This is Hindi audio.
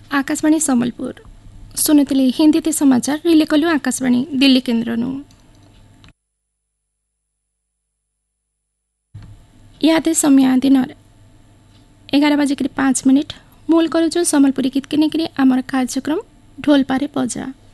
आकाशवाणी सम्बलपुर सुनुतिले हिंदी ते समाचार रिले कलु आकाशवाणी दिल्ली केन्द्रनु यादे समय दिन 11:05 मूल करुचु सम्बलपुरी गीत के आमर कार्यक्रम ढोल पारे बजा।